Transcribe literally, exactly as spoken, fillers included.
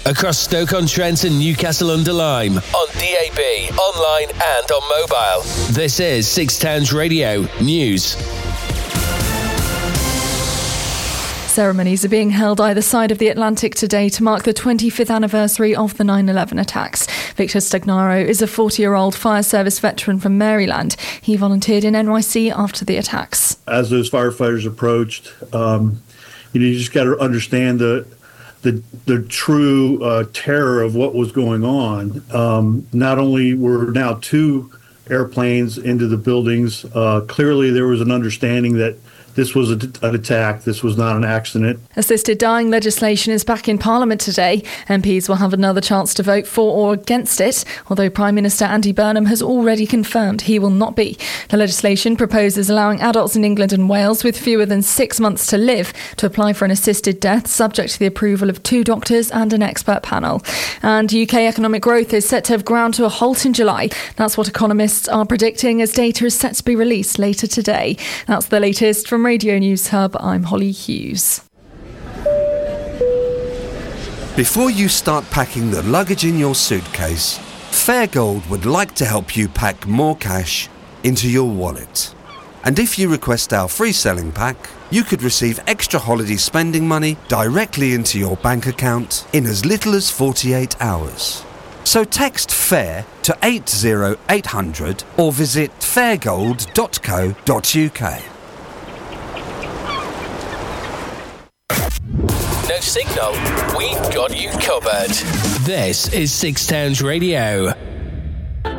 across Stoke-on-Trent and Newcastle-under-Lyme, on D A B, online and on mobile. This is Six Towns Radio News. Ceremonies are being held either side of the Atlantic today to mark the twenty-fifth anniversary of the nine eleven attacks. Victor Stagnaro is a forty-year-old fire service veteran from Maryland. He volunteered in N Y C after the attacks. As those firefighters approached, um, you know, you just got to understand the the the true uh, terror of what was going on. Um, not only were now two airplanes into the buildings, uh, clearly there was an understanding that this was a, an attack. This was not an accident. Assisted dying legislation is back in Parliament today. M Ps will have another chance to vote for or against it, although Prime Minister Andy Burnham has already confirmed he will not be. The legislation proposes allowing adults in England and Wales with fewer than six months to live to apply for an assisted death, subject to the approval of two doctors and an expert panel. And U K economic growth is set to have ground to a halt in July. That's what economists are predicting as data is set to be released later today. That's the latest from Radio News Hub. I'm Holly Hughes. Before you start packing the luggage in your suitcase, Fairgold would like to help you pack more cash into your wallet. And if you request our free selling pack, you could receive extra holiday spending money directly into your bank account in as little as forty-eight hours. So text FAIR to eight zero eight hundred or visit fairgold dot co dot uk. No signal? We've got you covered. This is Six Towns Radio.